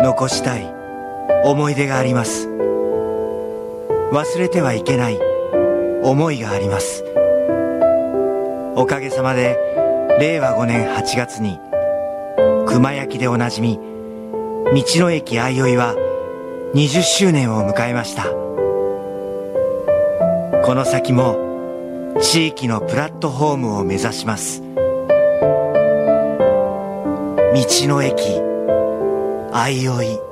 残したい思い出があります。忘れてはいけない思いがあります。おかげさまで令和5年8月に熊焼でおなじみ道の駅あいおいは20周年を迎えました。この先も地域のプラットフォームを目指します。道の駅あいおい。